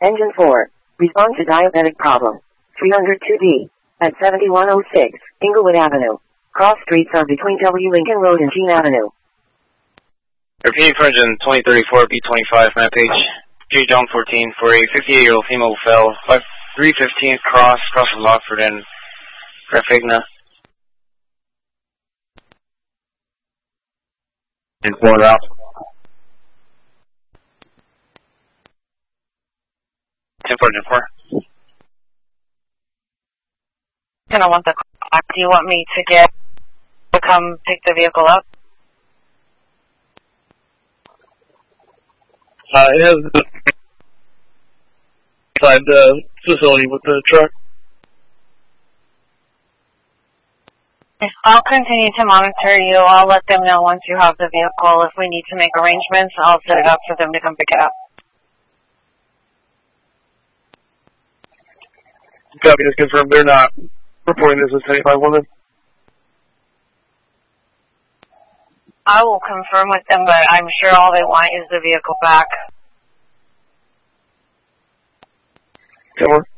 Engine 4. Respond to diabetic problem. 302D. At 7106, Inglewood Avenue. Cross streets are between W. Lincoln Road and Jean Avenue. Repeating for engine 2034 B25, map page. J. John 14 for a 58-year-old female who fell 315th cross of Lockford and Graphigna. And 4 route. 10-4. I want the clock. Do you want me to come pick the vehicle up? It has the inside the facility with the truck. I'll continue to monitor you. I'll let them know once you have the vehicle. If we need to make arrangements, I'll set it up for them to come pick it up. Copy, just confirmed they're not reporting this as 75 women. I will confirm with them, but I'm sure all they want is the vehicle back. Come on.